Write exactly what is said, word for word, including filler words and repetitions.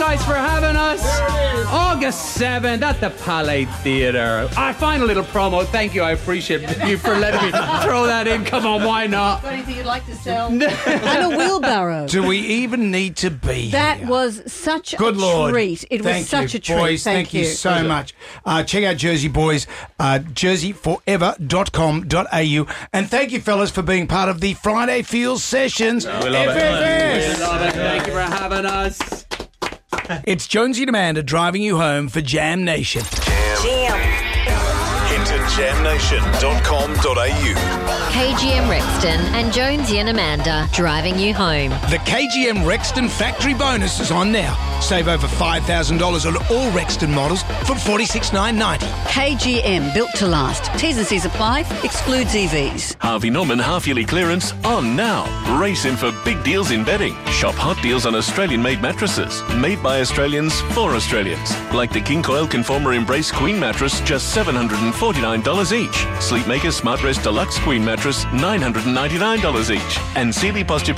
guys, for having us. August seventh at the Palais Theatre. Our final little promo. Thank you. I appreciate you for letting me throw that in. Come on, why not? Got anything you'd like to sell? And a wheelbarrow. Do we even need to be That here? was such Good a Lord. treat. It Thank was such you, a treat. Boys, thank, you so much. Uh, check out Jersey Boys, uh, jersey forever dot com dot a u. And thank you, fellas, for being part of the Friday Feels Sessions. We love F F S. it. We love it. Thank you for having us. It's Jonesy and Amanda driving you home for Jam Nation. Jam. Head to jam nation dot com dot a u. K G M Rexton and Jonesy and Amanda driving you home. The K G M Rexton factory bonus is on now. Save over five thousand dollars on all Rexton models from forty-six thousand nine hundred ninety dollars. K G M, built to last. T's and C's apply. Excludes E Vs. Harvey Norman half-yearly clearance on now. Race in for big deals in bedding. Shop hot deals on Australian-made mattresses. Made by Australians for Australians. Like the King Coil Conformer Embrace Queen mattress, just seven hundred forty-nine dollars each. Sleepmaker Smart Rest Deluxe Queen mattress, nine hundred ninety-nine dollars each. And Sealy Posture